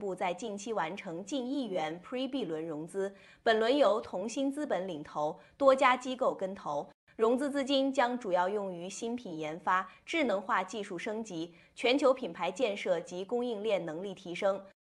布在近期完成近1亿元 Pre-B 轮融资，本轮由同心资本领投，多家机构跟投。融资资金将主要用于新品研发、智能化技术升级、全球品牌建设及供应链能力提升。